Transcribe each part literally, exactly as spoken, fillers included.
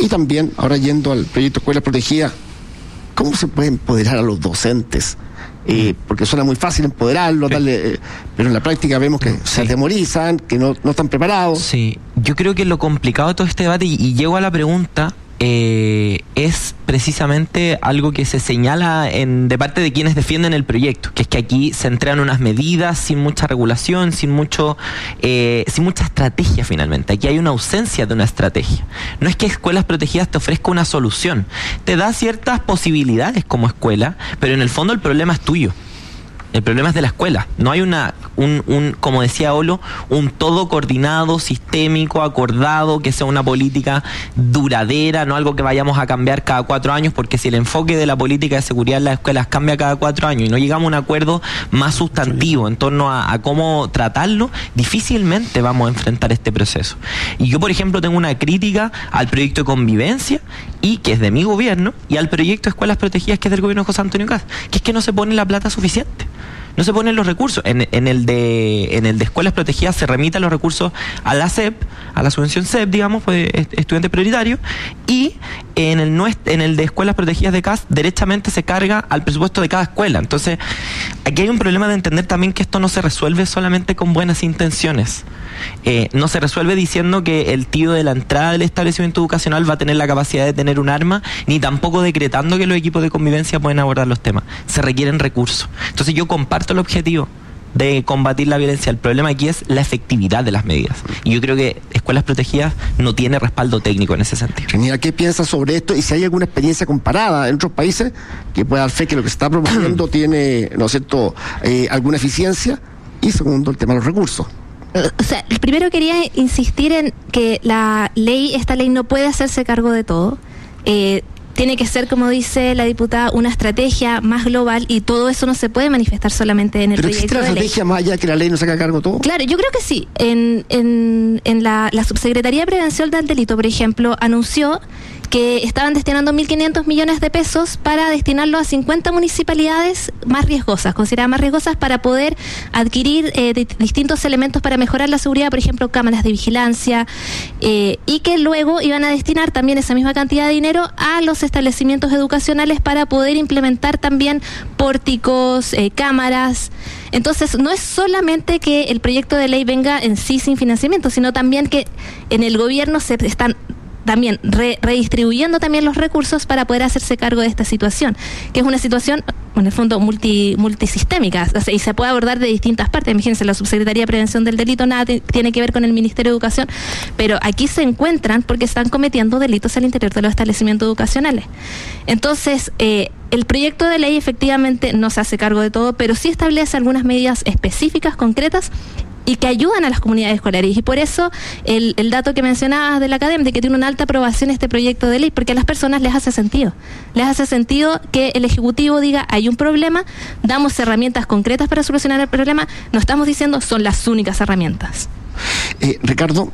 Y también, ahora yendo al proyecto Escuelas Protegidas, ¿cómo se puede empoderar a los docentes? Eh, porque suena muy fácil empoderarlo, sí. darle, eh, pero en la práctica vemos que sí. se atemorizan, que no, no están preparados. Sí, yo creo que lo complicado de todo este debate, y, y llego a la pregunta, eh, es precisamente algo que se señala en, de parte de quienes defienden el proyecto, que es que aquí se entregan unas medidas sin mucha regulación, sin mucho, eh, sin mucha estrategia finalmente. Aquí hay una ausencia de una estrategia. No es que Escuelas Protegidas te ofrezca una solución, te da ciertas posibilidades como escuela, pero en el fondo el problema es tuyo. El problema es de la escuela. No hay una, un, un, como decía Olo, un todo coordinado, sistémico, acordado, que sea una política duradera, no algo que vayamos a cambiar cada cuatro años, porque si el enfoque de la política de seguridad en las escuelas cambia cada cuatro años y no llegamos a un acuerdo más sustantivo en torno a, a cómo tratarlo, difícilmente vamos a enfrentar este proceso. Y yo, por ejemplo, tengo una crítica al proyecto de convivencia, y que es de mi gobierno, y al proyecto de Escuelas Protegidas, que es del gobierno de José Antonio Kast, que es que no se pone la plata suficiente. No se ponen los recursos. En, en el de en el de Escuelas Protegidas se remitan los recursos a la C E P, a la subvención C E P, digamos, pues estudiante prioritario, y en el no en el de Escuelas Protegidas de Kast derechamente se carga al presupuesto de cada escuela. Entonces, aquí hay un problema de entender también que esto no se resuelve solamente con buenas intenciones. Eh, no se resuelve diciendo que el tío de la entrada del establecimiento educacional va a tener la capacidad de tener un arma, ni tampoco decretando que los equipos de convivencia pueden abordar los temas. Se requieren recursos. Entonces yo comparto el objetivo de combatir la violencia. El problema aquí es la efectividad de las medidas. Y yo creo que Escuelas Protegidas no tiene respaldo técnico en ese sentido. Genial. ¿Qué piensas sobre esto? Y si hay alguna experiencia comparada en otros países que pueda dar fe que lo que se está proponiendo tiene, ¿no es cierto?, eh, alguna eficiencia. Y segundo, el tema de los recursos. O sea, primero quería insistir en que la ley, esta ley no puede hacerse cargo de todo. Eh, tiene que ser, como dice la diputada, una estrategia más global, y todo eso no se puede manifestar solamente en el ¿Pero proyecto de ley. ¿Pero existe la estrategia más allá de que la ley no se haga cargo de todo? Claro, yo creo que sí. En, en, en la, la Subsecretaría de Prevención del Delito, por ejemplo, anunció que estaban destinando mil quinientos millones de pesos para destinarlo a cincuenta municipalidades más riesgosas, consideradas más riesgosas, para poder adquirir eh, de, distintos elementos para mejorar la seguridad, por ejemplo, cámaras de vigilancia, eh, y que luego iban a destinar también esa misma cantidad de dinero a los establecimientos educacionales para poder implementar también pórticos, eh, cámaras. Entonces, no es solamente que el proyecto de ley venga en sí sin financiamiento, sino también que en el gobierno se están también re, redistribuyendo también los recursos para poder hacerse cargo de esta situación, que es una situación, en el fondo, multi, multisistémica, o sea, y se puede abordar de distintas partes. Imagínense, la Subsecretaría de Prevención del Delito nada te, tiene que ver con el Ministerio de Educación, pero aquí se encuentran porque están cometiendo delitos al interior de los establecimientos educacionales. Entonces, eh, el proyecto de ley efectivamente no se hace cargo de todo, pero sí establece algunas medidas específicas, concretas, y que ayudan a las comunidades escolares. Y por eso el, el dato que mencionabas de la academia, de que tiene una alta aprobación este proyecto de ley, porque a las personas les hace sentido. Les hace sentido que el Ejecutivo diga, hay un problema, damos herramientas concretas para solucionar el problema. No estamos diciendo son las únicas herramientas. Eh, Ricardo,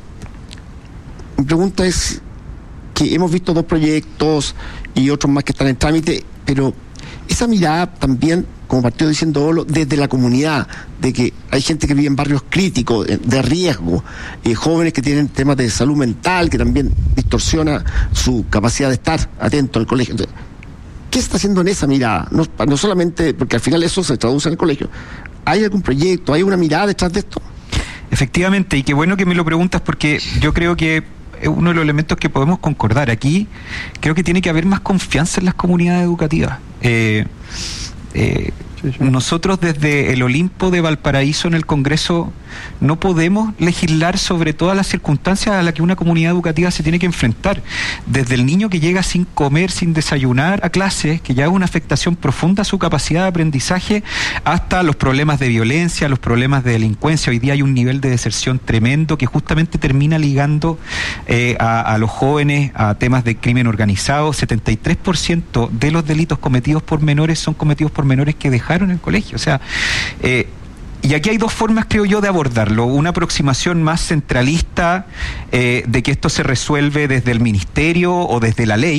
mi pregunta es que hemos visto dos proyectos y otros más que están en trámite, pero esa mirada también, como partido diciendo Olo, desde la comunidad, de que hay gente que vive en barrios críticos, de riesgo, eh, jóvenes que tienen temas de salud mental, que también distorsiona su capacidad de estar atento al colegio. Entonces, ¿qué se está haciendo en esa mirada? No, no solamente, porque al final eso se traduce en el colegio. ¿Hay algún proyecto, hay una mirada detrás de esto? Efectivamente, y qué bueno que me lo preguntas, porque yo creo que uno de los elementos que podemos concordar aquí, creo que tiene que haber más confianza en las comunidades educativas. Eh, eh, nosotros desde el Olimpo de Valparaíso en el Congreso no podemos legislar sobre todas las circunstancias a las que una comunidad educativa se tiene que enfrentar. Desde el niño que llega sin comer, sin desayunar a clases, que ya es una afectación profunda a su capacidad de aprendizaje, hasta los problemas de violencia, los problemas de delincuencia. Hoy día hay un nivel de deserción tremendo que justamente termina ligando eh, a, a los jóvenes a temas de crimen organizado. setenta y tres por ciento de los delitos cometidos por menores son cometidos por menores que dejaron el colegio. O sea, eh, y aquí hay dos formas, creo yo, de abordarlo. Una aproximación más centralista, eh, de que esto se resuelve desde el ministerio o desde la ley,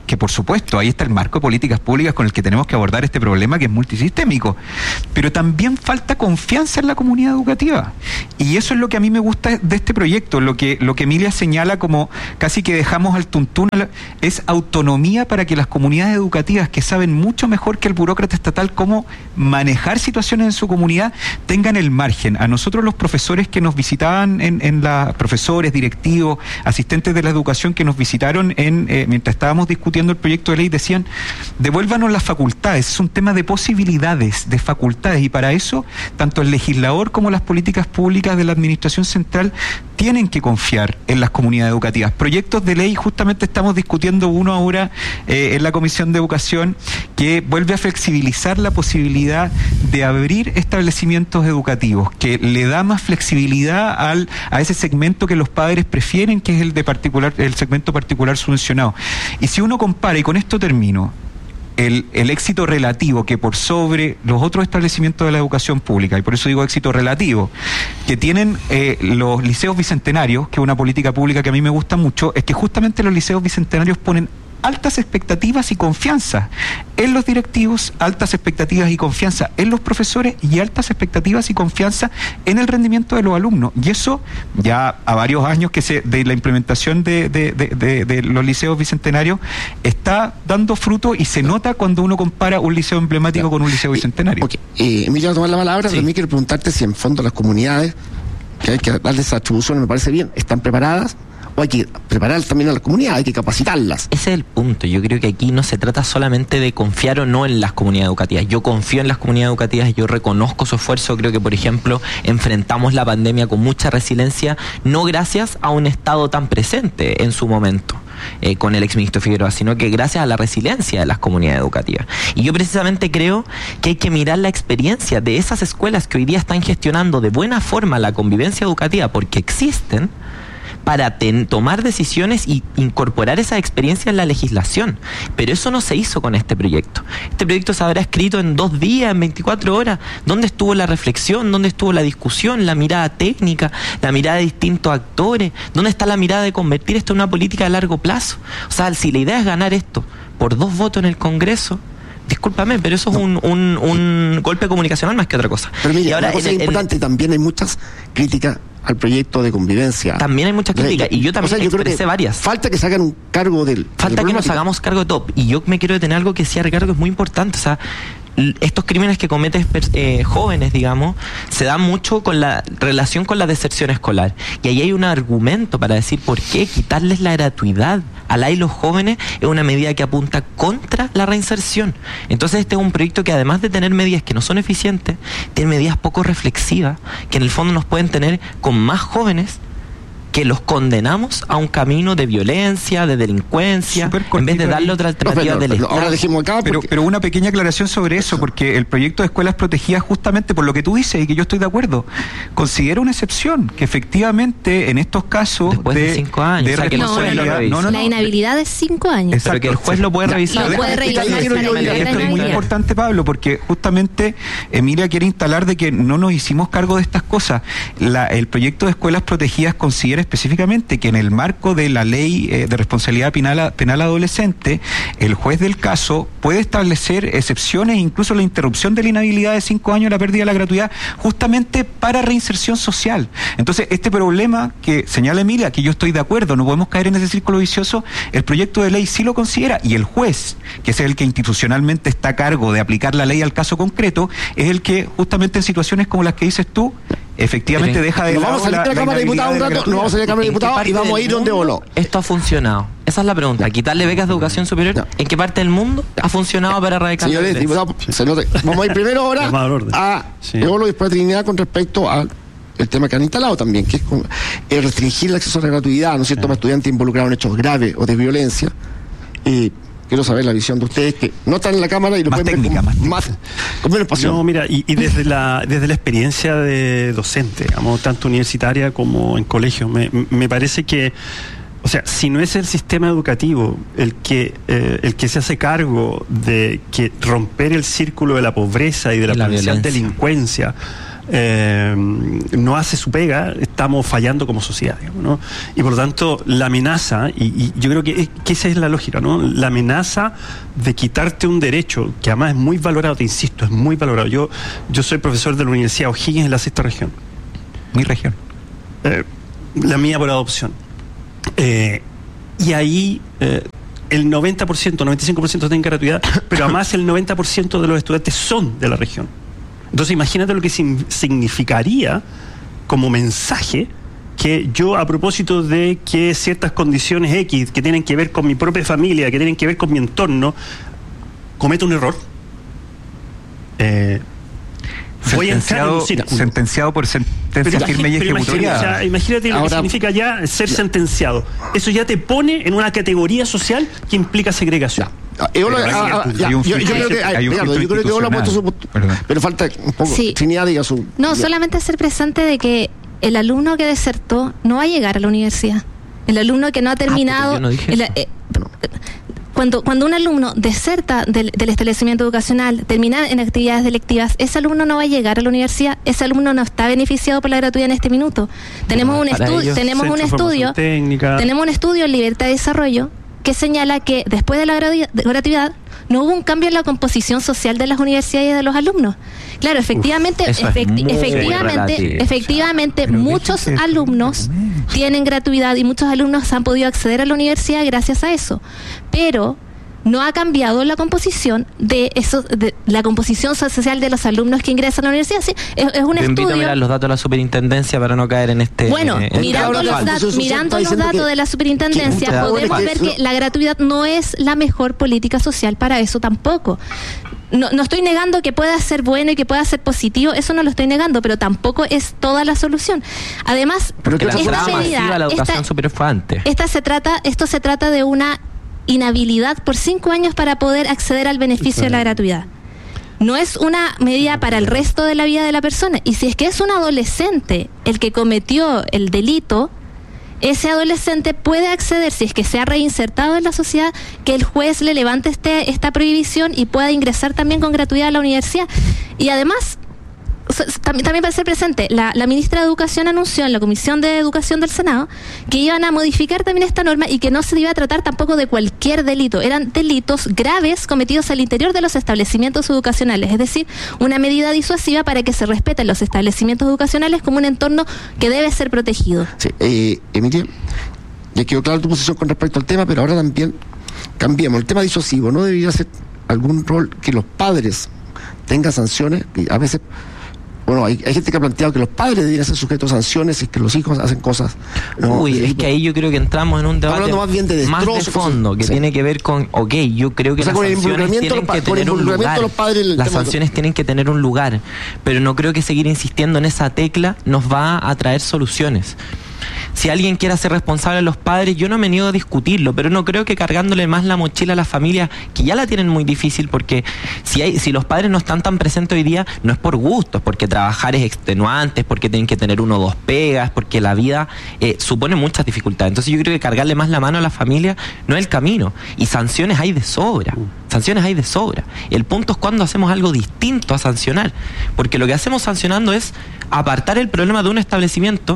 que por supuesto, ahí está el marco de políticas públicas con el que tenemos que abordar este problema que es multisistémico, pero también falta confianza en la comunidad educativa. Y eso es lo que a mí me gusta de este proyecto, lo que, lo que Emilia señala como casi que dejamos al tuntún, es autonomía para que las comunidades educativas, que saben mucho mejor que el burócrata estatal cómo manejar situaciones en su comunidad, tengan el margen. A nosotros los profesores que nos visitaban, en, en la, profesores, directivos, asistentes de la educación que nos visitaron en eh, mientras estábamos discutiendo el proyecto de ley, decían, devuélvanos las facultades, es un tema de posibilidades, de facultades, y para eso tanto el legislador como las políticas públicas de la administración central tienen que confiar en las comunidades educativas. Proyectos de ley, justamente estamos discutiendo uno ahora eh, en la Comisión de Educación, que vuelve a flexibilizar la posibilidad de abrir establecimientos educativos, que le da más flexibilidad al, a ese segmento que los padres prefieren, que es el de particular, el segmento particular subvencionado. Y si uno compara, y con esto termino, el, el éxito relativo que por sobre los otros establecimientos de la educación pública, y por eso digo éxito relativo, que tienen eh, los liceos bicentenarios, que es una política pública que a mí me gusta mucho, es que justamente los liceos bicentenarios ponen altas expectativas y confianza en los directivos, altas expectativas y confianza en los profesores y altas expectativas y confianza en el rendimiento de los alumnos. Y eso ya a varios años que se de la implementación de, de, de, de, de los liceos bicentenarios está dando fruto y se nota cuando uno compara un liceo emblemático con un liceo bicentenario. Okay. Eh, Emilia va a tomar la palabra, Sí. pero a mí quiero preguntarte si en fondo las comunidades, que hay que darles esa atribución, me parece bien, ¿están preparadas? O hay que preparar también a la comunidad, hay que capacitarlas. Ese es el punto. Yo creo que aquí no se trata solamente de confiar o no en las comunidades educativas. Yo confío en las comunidades educativas, yo reconozco su esfuerzo. Creo que, por ejemplo, enfrentamos la pandemia con mucha resiliencia, no gracias a un Estado tan presente en su momento, eh, con el exministro Figueroa, sino que gracias a la resiliencia de las comunidades educativas. Y yo precisamente creo que hay que mirar la experiencia de esas escuelas que hoy día están gestionando de buena forma la convivencia educativa, porque existen, para ten, tomar decisiones y incorporar esa experiencia en la legislación. Pero eso no se hizo con este proyecto. Este proyecto se habrá escrito en dos días, en veinticuatro horas. ¿Dónde estuvo la reflexión? ¿Dónde estuvo la discusión? La mirada técnica, la mirada de distintos actores. ¿Dónde está la mirada de convertir esto en una política a largo plazo? O sea, si la idea es ganar esto por dos votos en el Congreso, discúlpame, pero eso es un, un, un golpe comunicacional más que otra cosa. Pero mira, y ahora, una cosa en, importante, en, también hay muchas críticas al proyecto de convivencia. También hay muchas críticas, y yo también o sea, yo expresé creo que varias. Falta que se hagan un cargo del... Falta que nos hagamos cargo de todo. Y yo me quiero detener algo que sí, Ricardo, es muy importante. O sea, estos crímenes que cometen eh, jóvenes, digamos, se dan mucho con la relación con la deserción escolar. Y ahí hay un argumento para decir por qué quitarles la gratuidad a la y los jóvenes es una medida que apunta contra la reinserción. Entonces este es un proyecto que, además de tener medidas que no son eficientes, tiene medidas poco reflexivas, que en el fondo nos pueden tener con más jóvenes que los condenamos a un camino de violencia, de delincuencia, en vez de darle otra alternativa no, pero, del pero, Estado. Ahora dejemos acá pero, pero una pequeña aclaración sobre eso, porque el proyecto de escuelas protegidas, justamente por lo que tú dices y que yo estoy de acuerdo, considera una excepción, que efectivamente en estos casos después de, de cinco años, de o sea, que responsabilidad, no, no, no, no, la inhabilidad es cinco años. Exacto, pero que el juez lo puede revisar. Lo puede revisar. Esto es muy importante, Pablo, porque justamente Emilia quiere instalar de que no nos hicimos cargo de estas cosas. La, el proyecto de escuelas protegidas considera específicamente que en el marco de la ley eh, de responsabilidad penal, penal adolescente, el juez del caso puede establecer excepciones, incluso la interrupción de la inhabilidad de cinco años, la pérdida de la gratuidad, justamente para reinserción social. Entonces, este problema que señala Emilia, que yo estoy de acuerdo, no podemos caer en ese círculo vicioso, el proyecto de ley sí lo considera, y el juez, que es el que institucionalmente está a cargo de aplicar la ley al caso concreto, es el que justamente en situaciones como las que dices tú, efectivamente Pero, deja de nos lado vamos a salir la, de la Cámara de Diputados un rato, nos vamos a salir de la Cámara de Diputados y vamos a ir donde voló. Esto ha funcionado. Esa es la pregunta. Quitarle becas de educación superior. No. ¿En qué parte del mundo ha funcionado para erradicar la Señores violencia? diputados, señores, vamos a ir primero ahora a Sí. Eolo y después a Trinidad con respecto al el tema que han instalado también, que es con, eh, restringir el acceso a la gratuidad, ¿no es cierto?, para estudiantes involucrados en hechos graves o de violencia. Y quiero saber la visión de ustedes, que no están en la Cámara y lo Más pueden técnica, ver con, más más, con menos pasión. No, mira, y, y desde la desde la experiencia de docente, digamos, tanto universitaria como en colegio, me, me parece que, o sea, si no es el sistema educativo el que eh, el que se hace cargo de que romper el círculo de la pobreza y de la, Y la potencial violencia. delincuencia eh, no hace su pega, estamos fallando como sociedad, digamos, ¿no? Y por lo tanto, la amenaza, y, y yo creo que, que esa es la lógica, ¿no? La amenaza de quitarte un derecho, que además es muy valorado, te insisto, es muy valorado. Yo, yo soy profesor de la Universidad O'Higgins en la sexta región. Mi región. Eh, la mía por adopción. Eh, y ahí... Eh, el noventa por ciento, noventa y cinco por ciento tienen gratuidad, pero además el noventa por ciento de los estudiantes son de la región. Entonces imagínate lo que significaría como mensaje que yo, a propósito de que ciertas condiciones X que tienen que ver con mi propia familia, que tienen que ver con mi entorno, cometo un error, eh, voy a entrar en un círculo. Sentenciado por sentencia Pero, firme y pero ejecutoria. imagínate, o sea, imagínate lo Ahora, que significa ya ser sentenciado. Eso ya te pone en una categoría social que implica segregación. Eh, hola, ah, ah, ya, yo, yo creo que hay, Ricardo, yo creo que hola, puesto su, pero falta un poco. Sí. Trinidad diga su. No, ya. solamente hacer presente de que el alumno que desertó no va a llegar a la universidad. El alumno que no ha terminado... Ah, yo no dije el, eso. eh, Cuando, cuando un alumno deserta del, del establecimiento educacional, termina en actividades delictivas, ese alumno no va a llegar a la universidad, ese alumno no está beneficiado por la gratuidad en este minuto. Tenemos un, para estu ellos, tenemos un Centro de estudio, Formación Técnica. tenemos un estudio en Libertad de Desarrollo que señala que después de la gradu- de gratuidad no hubo un cambio en la composición social de las universidades y de los alumnos. Claro, efectivamente, eso es efecti- muy efectivamente, relativo. efectivamente, Pero muchos déjese- alumnos tienen gratuidad y muchos alumnos han podido acceder a la universidad gracias a eso. Pero no ha cambiado la composición de eso, de la composición social de los alumnos que ingresan a la universidad. Sí, es, es un Te invito a estudio. mirar los datos de la superintendencia para no caer en este... Bueno, eh, en mirando este los, falso. datos, mirando los datos de la superintendencia, que- podemos que- ver no. que la gratuidad no es la mejor política social para eso tampoco. No, no estoy negando que pueda ser bueno y que pueda ser positivo, eso no lo estoy negando, pero tampoco es toda la solución. Además, Porque la esta entrada masiva a la medida, educación esta, superior fue antes. esta se trata, esto se trata de una inhabilidad por cinco años para poder acceder al beneficio de la gratuidad. No es una medida para el resto de la vida de la persona. Y si es que es un adolescente el que cometió el delito, ese adolescente puede acceder, si es que se ha reinsertado en la sociedad, que el juez le levante este, esta prohibición y pueda ingresar también con gratuidad a la universidad. Y además, también, también para ser presente, la, la ministra de Educación anunció en la Comisión de Educación del Senado que iban a modificar también esta norma y que no se iba a tratar tampoco de cualquier delito. Eran delitos graves cometidos al interior de los establecimientos educacionales, es decir, una medida disuasiva para que se respeten los establecimientos educacionales como un entorno que debe ser protegido. Sí, eh, Emilia, ya quedó clara tu posición con respecto al tema, pero ahora también cambiemos. El tema disuasivo, ¿no debería ser algún rol que los padres tengan sanciones? Y a veces, bueno, hay, hay gente que ha planteado que los padres deberían ser sujetos a sanciones y que los hijos hacen cosas. ¿no? Uy, de es tipo- que ahí yo creo que entramos en un Está debate hablando más bien de más de destrozos, fondo, que sí. tiene que ver con, ok, yo creo que O sea, las con el sanciones involucramiento de tienen los pa- que con el tener un involucramiento lugar. de los padres en el Las tema de- sanciones tienen que tener un lugar, pero no creo que seguir insistiendo en esa tecla nos va a traer soluciones. Si alguien quiere hacer responsable a los padres, yo no me niego a discutirlo, pero no creo que cargándole más la mochila a las familias, que ya la tienen muy difícil, porque si hay, si los padres no están tan presentes hoy día, no es por gusto, es porque trabajar es extenuante, es porque tienen que tener uno o dos pegas, porque la vida eh, supone muchas dificultades. Entonces yo creo que cargarle más la mano a la familia no es el camino. Y sanciones hay de sobra. Sanciones hay de sobra. El punto es cuando hacemos algo distinto a sancionar, porque lo que hacemos sancionando es apartar el problema de un establecimiento,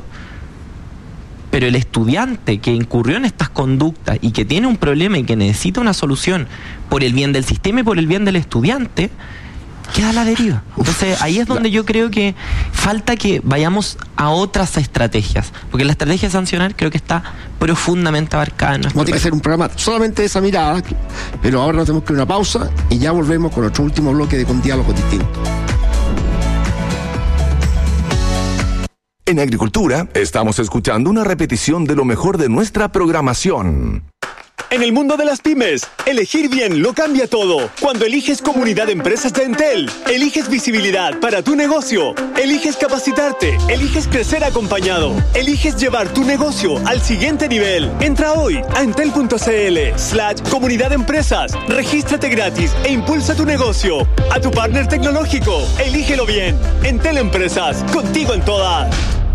pero el estudiante que incurrió en estas conductas y que tiene un problema y que necesita una solución por el bien del sistema y por el bien del estudiante, queda a la deriva. Entonces ahí es donde yo creo que falta que vayamos a otras estrategias, porque la estrategia de sancionar creo que está profundamente abarcada en nuestro No tiene que país. ser un programa solamente de esa mirada, pero ahora nos tenemos que ir a una pausa y ya volvemos con nuestro último bloque de Con Diálogos Distintos. En Agricultura, estamos escuchando una repetición de lo mejor de nuestra programación. En el mundo de las pymes, elegir bien lo cambia todo. Cuando eliges Comunidad de Empresas de Entel, eliges visibilidad para tu negocio, eliges capacitarte, eliges crecer acompañado, eliges llevar tu negocio al siguiente nivel. Entra hoy a entel.cl slash Comunidad de Empresas, regístrate gratis e impulsa tu negocio. A tu partner tecnológico, elígelo bien. Entel Empresas, contigo en todas.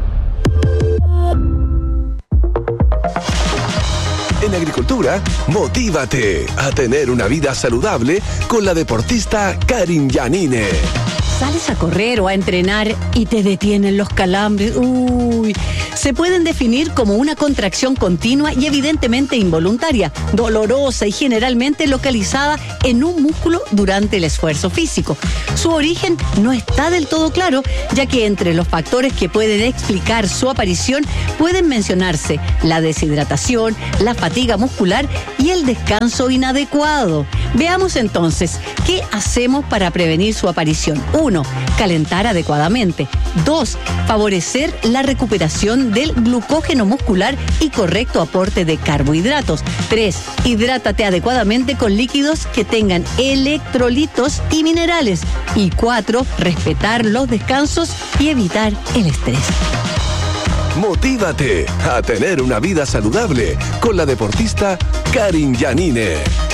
En Agricultura, motívate a tener una vida saludable con la deportista Karin Yanine. sales a correr o a entrenar y te detienen los calambres, uy, se pueden definir como una contracción continua y evidentemente involuntaria, dolorosa y generalmente localizada en un músculo durante el esfuerzo físico. Su origen no está del todo claro, ya que entre los factores que pueden explicar su aparición pueden mencionarse la deshidratación, la fatiga muscular y el descanso inadecuado. Veamos entonces, ¿qué hacemos para prevenir su aparición? uno. Calentar adecuadamente. dos. Favorecer la recuperación del glucógeno muscular y correcto aporte de carbohidratos. tres. Hidrátate adecuadamente con líquidos que tengan electrolitos y minerales. Y cuatro. Respetar los descansos y evitar el estrés. Motívate a tener una vida saludable con la deportista Karin Yanine.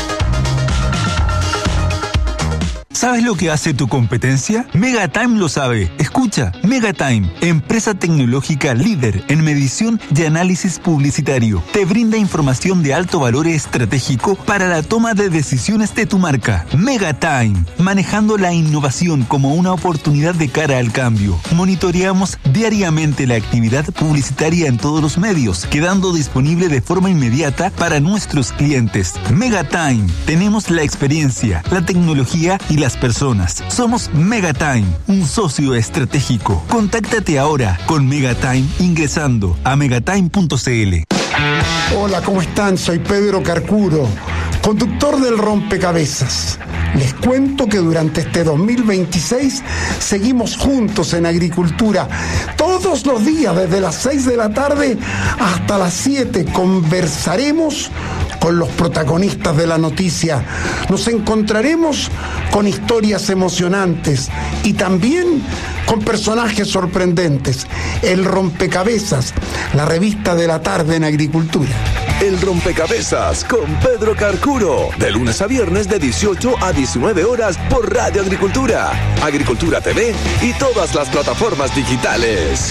¿Sabes lo que hace tu competencia? Megatime lo sabe. Escucha, Megatime, empresa tecnológica líder en medición y análisis publicitario, te brinda información de alto valor estratégico para la toma de decisiones de tu marca. Megatime, manejando la innovación como una oportunidad de cara al cambio. Monitoreamos diariamente la actividad publicitaria en todos los medios, quedando disponible de forma inmediata para nuestros clientes. Megatime, tenemos la experiencia, la tecnología y la las personas. Somos Megatime, un socio estratégico. Contáctate ahora con Megatime ingresando a megatime punto c l. Hola, ¿cómo están? Soy Pedro Carcuro, conductor del Rompecabezas. Les cuento que durante este dos mil veintiséis seguimos juntos en agricultura. Todos los días, desde las seis de la tarde hasta las siete, conversaremos con los protagonistas de la noticia. Nos encontraremos con historias emocionantes y también con personajes sorprendentes. El Rompecabezas, la revista de la tarde en agricultura. El Rompecabezas con Pedro Carcuro, de lunes a viernes de dieciocho a diecinueve horas por Radio Agricultura, Agricultura T V y todas las plataformas digitales.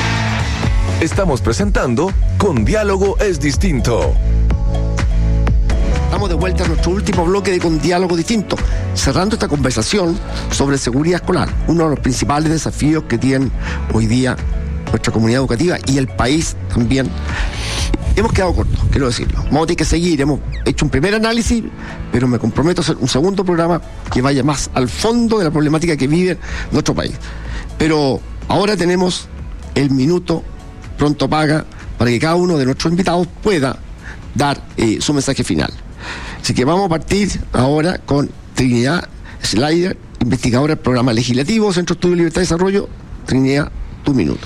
Estamos presentando Con Diálogo es Distinto. Estamos de vuelta a nuestro último bloque de Con Diálogo Distinto, cerrando esta conversación sobre seguridad escolar, uno de los principales desafíos que tiene hoy día nuestra comunidad educativa y el país también. Hemos quedado cortos, quiero decirlo. Vamos a tener que seguir, hemos hecho un primer análisis, pero me comprometo a hacer un segundo programa que vaya más al fondo de la problemática que vive nuestro país. Pero ahora tenemos el minuto pronto paga para que cada uno de nuestros invitados pueda dar eh, su mensaje final. Así que vamos a partir ahora con Trinidad Slider, investigadora del Programa Legislativo, Centro de Estudio Libertad y Desarrollo. Trinidad, tu minuto.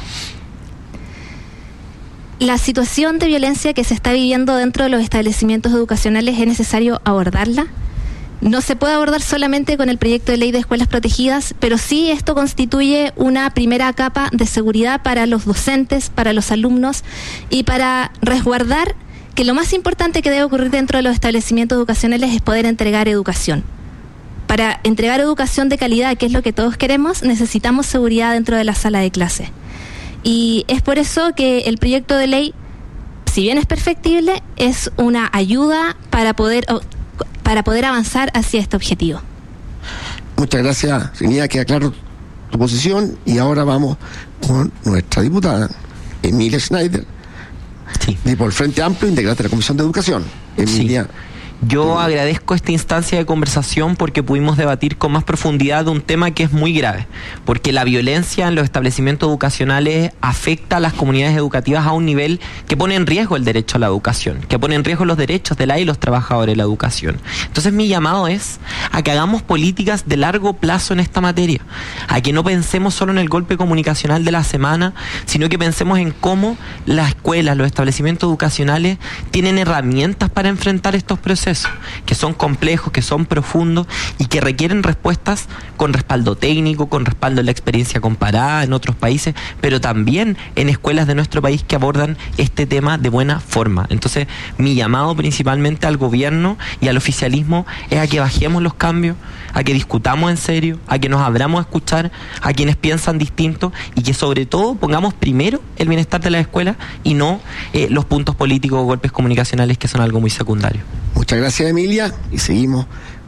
La situación de violencia que se está viviendo dentro de los establecimientos educacionales es necesario abordarla. No se puede abordar solamente con el proyecto de ley de escuelas protegidas, pero sí esto constituye una primera capa de seguridad para los docentes, para los alumnos y para resguardar que lo más importante que debe ocurrir dentro de los establecimientos educacionales es poder entregar educación. Para entregar educación de calidad, que es lo que todos queremos, necesitamos seguridad dentro de la sala de clase. Y es por eso que el proyecto de ley, si bien es perfectible, es una ayuda para poder para poder avanzar hacia este objetivo. Muchas gracias, Trinidad, queda claro tu posición y ahora vamos con nuestra diputada, Emilia Schneider, sí. de por el Frente Amplio, integrante de la Comisión de Educación. Emilia. Sí. Yo agradezco esta instancia de conversación porque pudimos debatir con más profundidad de un tema que es muy grave, porque la violencia en los establecimientos educacionales afecta a las comunidades educativas a un nivel que pone en riesgo el derecho a la educación, que pone en riesgo los derechos de la y los trabajadores de la educación. Entonces mi llamado es a que hagamos políticas de largo plazo en esta materia, a que no pensemos solo en el golpe comunicacional de la semana, sino que pensemos en cómo las escuelas, los establecimientos educacionales tienen herramientas para enfrentar estos procesos, que son complejos, que son profundos y que requieren respuestas con respaldo técnico, con respaldo en la experiencia comparada en otros países, pero también en escuelas de nuestro país que abordan este tema de buena forma. Entonces, mi llamado principalmente al gobierno y al oficialismo es a que bajemos los cambios, a que discutamos en serio, a que nos abramos a escuchar a quienes piensan distinto y que sobre todo pongamos primero el bienestar de las escuelas y no eh, los puntos políticos o golpes comunicacionales que son algo muy secundario. Muchas gracias, Emilia, y seguimos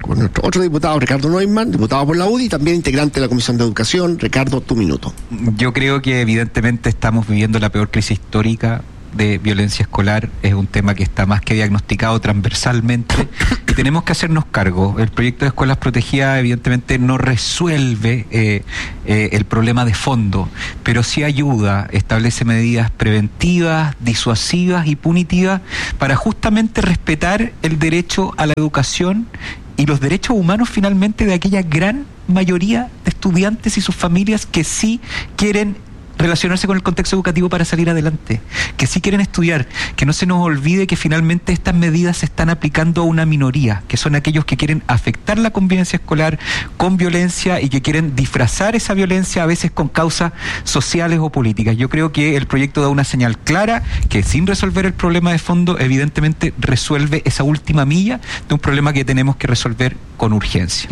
con nuestro otro diputado, Ricardo Neumann, diputado por la U D I y también integrante de la Comisión de Educación. Ricardo, tu minuto. Yo creo que evidentemente estamos viviendo la peor crisis histórica de violencia escolar. Es un tema que está más que diagnosticado transversalmente y tenemos que hacernos cargo. El proyecto de escuelas protegidas evidentemente no resuelve eh, eh, el problema de fondo, pero sí ayuda, establece medidas preventivas, disuasivas y punitivas para justamente respetar el derecho a la educación y los derechos humanos finalmente de aquella gran mayoría de estudiantes y sus familias que sí quieren relacionarse con el contexto educativo para salir adelante, que sí quieren estudiar, que no se nos olvide que finalmente estas medidas se están aplicando a una minoría, que son aquellos que quieren afectar la convivencia escolar con violencia y que quieren disfrazar esa violencia a veces con causas sociales o políticas. Yo creo que el proyecto da una señal clara que sin resolver el problema de fondo, evidentemente resuelve esa última milla de un problema que tenemos que resolver con urgencia.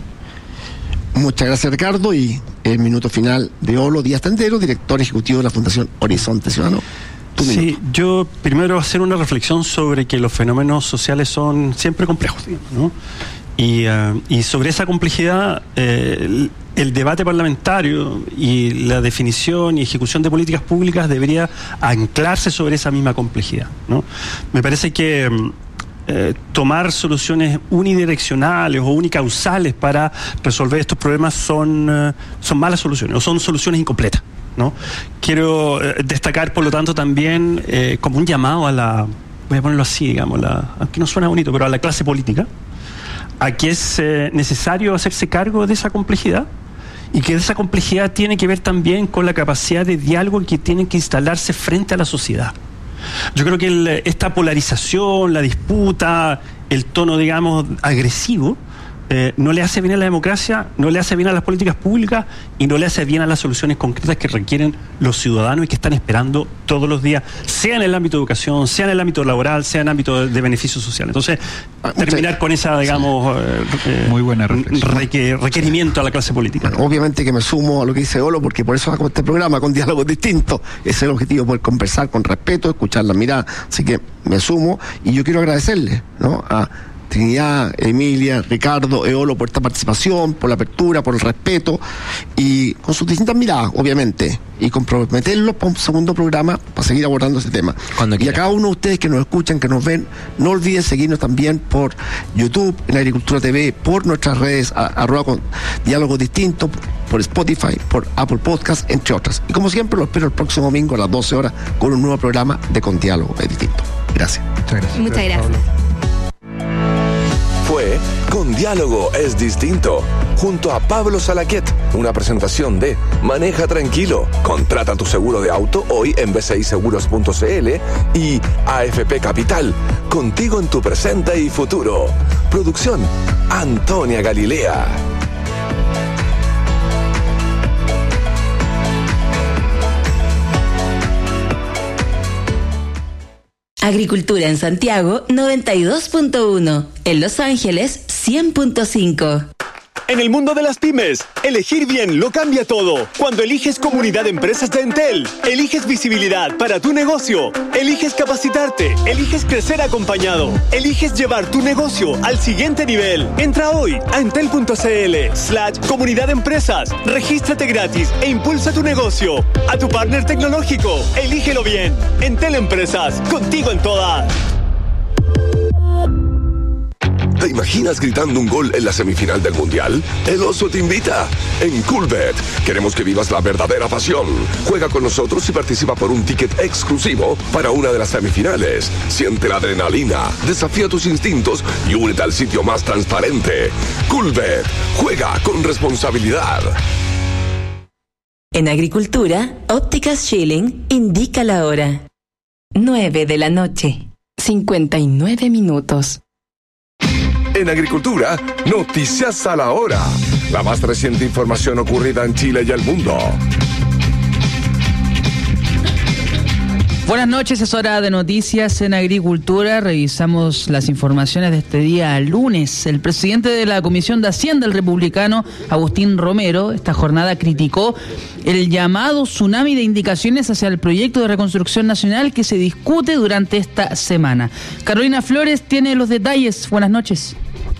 Muchas gracias, Ricardo. Y el minuto final de Olo Díaz Tendero, director ejecutivo de la Fundación Horizonte Ciudadano. Tu sí, minuto. yo primero hacer una reflexión sobre que los fenómenos sociales son siempre complejos, ¿no? Y, uh, y sobre esa complejidad, eh, el, el debate parlamentario y la definición y ejecución de políticas públicas debería anclarse sobre esa misma complejidad, ¿no? Me parece que Eh, tomar soluciones unidireccionales o unicausales para resolver estos problemas son, eh, son malas soluciones o son soluciones incompletas, ¿no? Quiero eh, destacar, por lo tanto, también eh, como un llamado a la, voy a ponerlo así, digamos, la, aunque no suena bonito, pero a la clase política, a que es eh, necesario hacerse cargo de esa complejidad y que esa complejidad tiene que ver también con la capacidad de diálogo que tienen que instalarse frente a la sociedad. Yo creo que el, esta polarización, la disputa, el tono, digamos, agresivo, eh, no le hace bien a la democracia, no le hace bien a las políticas públicas y no le hace bien a las soluciones concretas que requieren los ciudadanos y que están esperando todos los días, sea en el ámbito de educación, sea en el ámbito laboral, sea en el ámbito de, de beneficio social. Entonces, ah, terminar con esa, digamos, eh, muy buena reflexión. Requer, requerimiento a la clase política. Bueno, obviamente que me sumo a lo que dice Olo, porque por eso hago este programa con diálogos distintos. Ese es el objetivo, poder conversar con respeto, escuchar la mirada. Así que me sumo y yo quiero agradecerle, ¿no?, a Trinidad, Emilia, Ricardo, Eolo por esta participación, por la apertura, por el respeto y con sus distintas miradas, obviamente, y comprometerlos para un segundo programa para seguir abordando ese tema. Cuando y quiera. a cada uno de ustedes que nos escuchan, que nos ven, no olviden seguirnos también por YouTube, en Agricultura T V, por nuestras redes, a, arroba con diálogos distintos, por Spotify, por Apple Podcast, entre otras. Y como siempre, lo espero el próximo domingo a las doce horas con un nuevo programa de Con Diálogo es Distinto. Gracias. Muchas gracias. Muchas gracias. Fue Con Diálogo es Distinto, junto a Pablo Salaquet, una presentación de Maneja Tranquilo, contrata tu seguro de auto hoy en b c i seguros punto c l y A F P Capital, contigo en tu presente y futuro. Producción, Antonia Galilea. Agricultura en Santiago noventa y dos punto uno, en Los Ángeles cien punto cinco. En el mundo de las pymes, elegir bien lo cambia todo. Cuando eliges Comunidad de Empresas de Entel, eliges visibilidad para tu negocio, eliges capacitarte, eliges crecer acompañado, eliges llevar tu negocio al siguiente nivel. Entra hoy a entel.cl slash comunidad de empresas, regístrate gratis e impulsa tu negocio. A tu partner tecnológico, elígelo bien. Entel Empresas, contigo en todas. ¿Te imaginas gritando un gol en la semifinal del Mundial? El Oso te invita. En Coolbet queremos que vivas la verdadera pasión. Juega con nosotros y participa por un ticket exclusivo para una de las semifinales. Siente la adrenalina, desafía tus instintos y únete al sitio más transparente. Coolbet. Juega con responsabilidad. En Agricultura, Ópticas Schilling indica la hora. nueve de la noche, cincuenta y nueve minutos. En Agricultura, noticias a la hora. La más reciente información ocurrida en Chile y el mundo. Buenas noches, es hora de noticias en Agricultura. Revisamos las informaciones de este día lunes. El presidente de la Comisión de Hacienda, el republicano Agustín Romero, esta jornada criticó el llamado tsunami de indicaciones hacia el proyecto de reconstrucción nacional que se discute durante esta semana. Carolina Flores tiene los detalles. Buenas noches.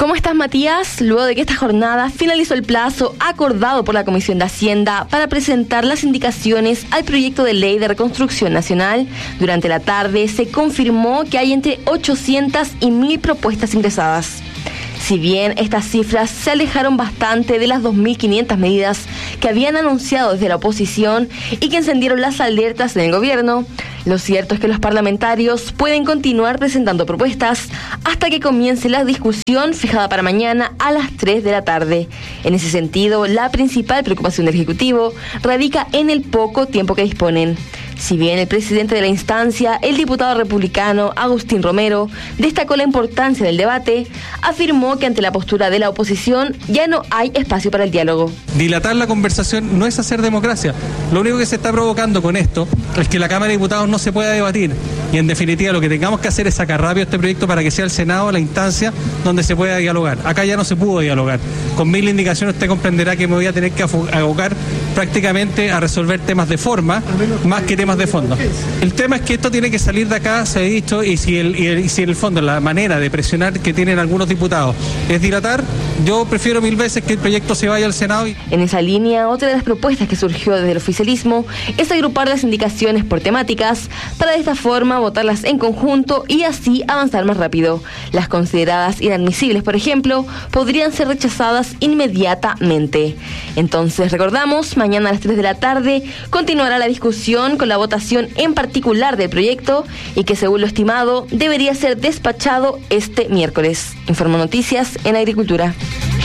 ¿Cómo estás, Matías? Luego de que esta jornada finalizó el plazo acordado por la Comisión de Hacienda para presentar las indicaciones al proyecto de ley de reconstrucción nacional, durante la tarde se confirmó que hay entre ochocientas y mil propuestas ingresadas. Si bien estas cifras se alejaron bastante de las dos mil quinientas medidas que habían anunciado desde la oposición y que encendieron las alertas en el gobierno, lo cierto es que los parlamentarios pueden continuar presentando propuestas hasta que comience la discusión fijada para mañana a las tres de la tarde. En ese sentido, la principal preocupación del Ejecutivo radica en el poco tiempo que disponen. Si bien el presidente de la instancia, el diputado republicano Agustín Romero, destacó la importancia del debate, afirmó que ante la postura de la oposición ya no hay espacio para el diálogo. Dilatar la conversación no es hacer democracia. Lo único que se está provocando con esto es que la Cámara de Diputados no se pueda debatir. Y en definitiva lo que tengamos que hacer es sacar rápido este proyecto para que sea el Senado la instancia donde se pueda dialogar. Acá ya no se pudo dialogar. Con mil indicaciones usted comprenderá que me voy a tener que abocar prácticamente a resolver temas de forma más que temas de fondo. El tema es que esto tiene que salir de acá, se ha dicho, y si, el, y, el, y si en el fondo la manera de presionar que tienen algunos diputados es dilatar, yo prefiero mil veces que el proyecto se vaya al Senado. Y... En esa línea, otra de las propuestas que surgió desde el oficialismo es agrupar las indicaciones por temáticas para de esta forma votarlas en conjunto y así avanzar más rápido. Las consideradas inadmisibles, por ejemplo, podrían ser rechazadas inmediatamente. Entonces, recordamos, mañana a las tres de la tarde continuará la discusión con la votación en particular del proyecto y que, según lo estimado, debería ser despachado este miércoles. Informó Noticias en Agricultura.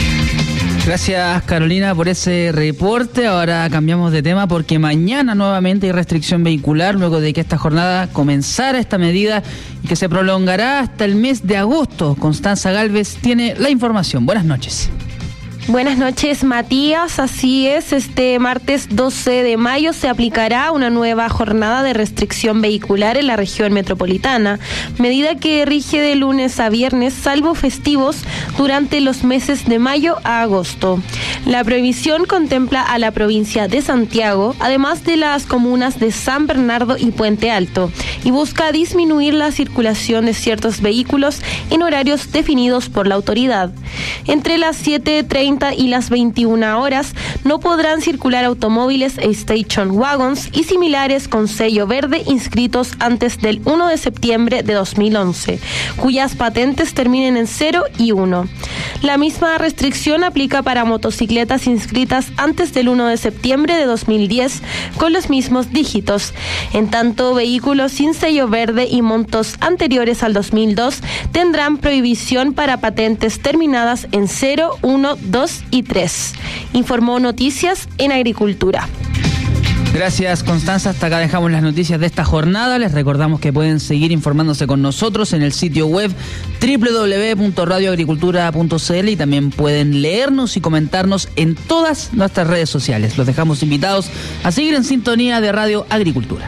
Gracias, Carolina, por ese reporte. Ahora cambiamos de tema porque mañana nuevamente hay restricción vehicular luego de que esta jornada comenzara esta medida y que se prolongará hasta el mes de agosto. Constanza Galvez tiene la información. Buenas noches. Buenas noches, Matías. Así es, este martes doce de mayo se aplicará una nueva jornada de restricción vehicular en la región metropolitana, medida que rige de lunes a viernes, salvo festivos, durante los meses de mayo a agosto. La prohibición contempla a la provincia de Santiago, además de las comunas de San Bernardo y Puente Alto, y busca disminuir la circulación de ciertos vehículos en horarios definidos por la autoridad. Entre las siete treinta y las veintiuna horas no podrán circular automóviles e station wagons y similares con sello verde inscritos antes del uno de septiembre de dos mil once, cuyas patentes terminen en cero y uno. La misma restricción aplica para motocicletas inscritas antes del uno de septiembre de dos mil diez con los mismos dígitos. En tanto, vehículos sin sello verde y montos anteriores al dos mil dos tendrán prohibición para patentes terminadas en cero, uno, dos y tres. Informó Noticias en Agricultura. Gracias, Constanza. Hasta acá dejamos las noticias de esta jornada. Les recordamos que pueden seguir informándose con nosotros en el sitio web doble u doble u doble u punto radio agricultura punto c l y también pueden leernos y comentarnos en todas nuestras redes sociales. Los dejamos invitados a seguir en sintonía de Radio Agricultura.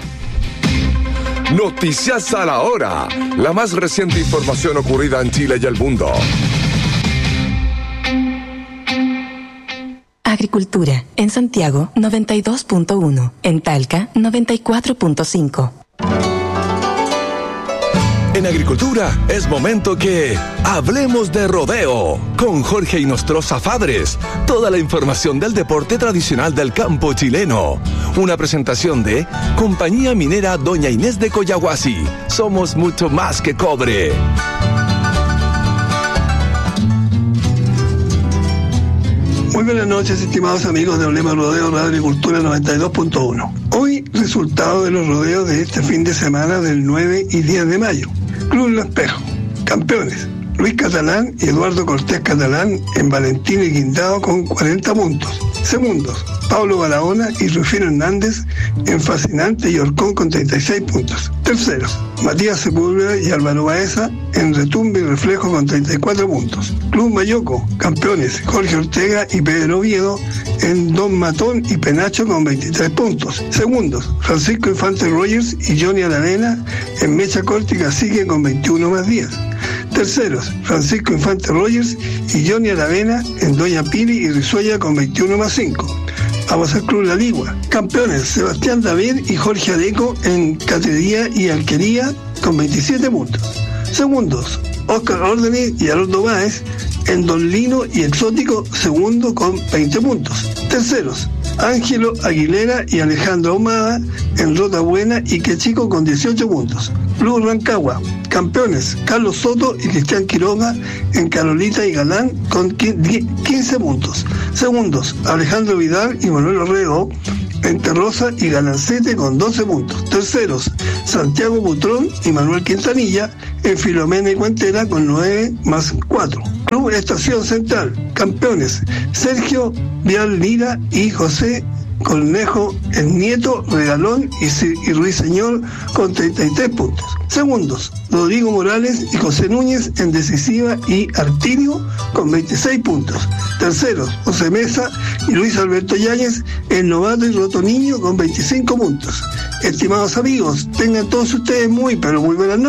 Noticias a la hora. La más reciente información ocurrida en Chile y el mundo. Agricultura, en Santiago noventa y dos punto uno, en Talca noventa y cuatro punto cinco. En Agricultura es momento que hablemos de rodeo con Jorge Inostroza Fadres. Toda la información del deporte tradicional del campo chileno. Una presentación de Compañía Minera Doña Inés de Coyahuasi. Somos mucho más que cobre. Muy buenas noches, estimados amigos de Hablemos Rodeo Radio Agricultura noventa y dos punto uno. Hoy, resultado de los rodeos de este fin de semana del nueve y diez de mayo. Club Lo Espejo, campeones. Luis Catalán y Eduardo Cortés Catalán en Valentín y Guindado con cuarenta puntos. Segundos, Pablo Barahona y Rufino Hernández en Fascinante y Orcón con treinta y seis puntos. Terceros, Matías Sepúlveda y Álvaro Baeza en Retumbe y Reflejo con treinta y cuatro puntos. Club Mayoco, campeones, Jorge Ortega y Pedro Oviedo en Don Matón y Penacho con veintitrés puntos. Segundos, Francisco Infante Rogers y Johnny Aravena en Mecha Corta y Cacique con veintiuno más días. Terceros, Francisco Infante Rogers y Johnny Aravena en Doña Pili y Rizuella con veintiuno más cinco. Vamos al Club La Ligua. Campeones, Sebastián David y Jorge Adeco en Catería y Alquería con veintisiete puntos. Segundos, Oscar Ordenis y Haroldo Báez en Don Lino y Exótico, segundo con veinte puntos. Terceros, Ángelo Aguilera y Alejandro Ahumada en Rota Buena y Que Chico con dieciocho puntos. Club Rancagua, campeones Carlos Soto y Cristian Quiroga en Carolita y Galán con quince puntos. Segundos, Alejandro Vidal y Manuel Orrego en Terrosa y Galancete con doce puntos. Terceros, Santiago Butrón y Manuel Quintanilla en Filomena y Cuentera con nueve más cuatro. Club Estación Central, campeones Sergio Vial Lira y José Cornejo en Nieto, Regalón y, y Ruiseñor con treinta y tres puntos. Segundos, Rodrigo Morales y José Núñez en Decisiva y Artirio con veintiséis puntos. Terceros, José Mesa y Luis Alberto Yáñez en Novato y Roto Niño con veinticinco puntos. Estimados amigos, tengan todos ustedes muy, pero muy buenas noches.